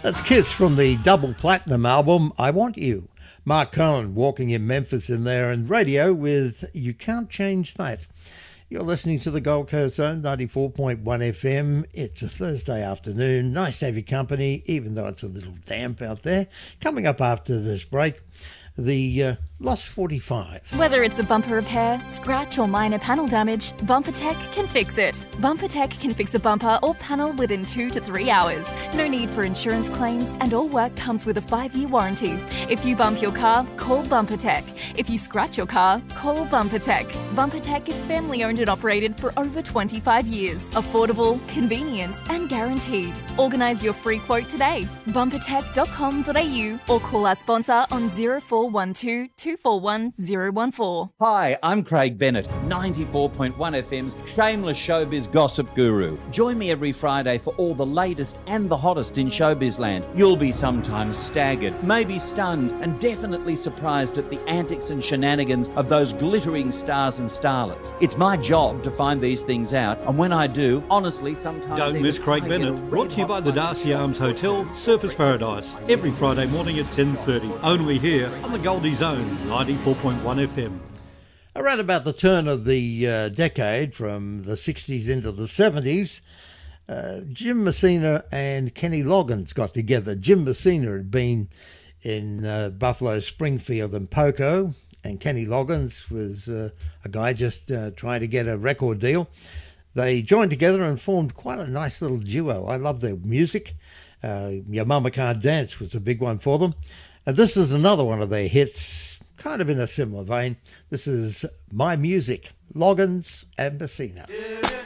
That's Kiss from the double platinum album, I Want You. Mark Cohen walking in Memphis in there, and radio with You Can't Change That. You're listening to the Gold Coast Zone, 94.1 FM. It's a Thursday afternoon. Nice to have your company, even though it's a little damp out there. Coming up after this break, the Lost 45. Whether it's a bumper repair, scratch or minor panel damage, BumperTech can fix it. BumperTech can fix a bumper or panel within 2 to 3 hours. No need for insurance claims, and all work comes with a 5-year warranty. If you bump your car, call BumperTech. If you scratch your car, call BumperTech. BumperTech is family owned and operated for over 25 years. Affordable, convenient and guaranteed. Organise your free quote today. Bumpertech.com.au or call our sponsor on 0412 241 014. Hi, I'm Craig Bennett, 94.1 FM's shameless showbiz gossip guru. Join me every Friday for all the latest and the hottest in showbiz land. You'll be sometimes staggered, maybe stunned, and definitely surprised at the antics and shenanigans of those glittering stars and starlets. It's my job to find these things out, and when I do, honestly, sometimes... Don't miss Craig Bennett, brought to you by the Darcy Arms Hotel, Surfers Paradise, every Friday morning at 10:30, only here on the Goldie Zone, 94.1 FM. Around about the turn of the decade, from the 60s into the 70s, Jim Messina and Kenny Loggins got together. Jim Messina had been in Buffalo, Springfield and Poco, and Kenny Loggins was a guy just trying to get a record deal. They joined together and formed quite a nice little duo. I love their music. Your Mama Can't Dance was a big one for them. And this is another one of their hits, kind of in a similar vein. This is My Music, Loggins and Messina.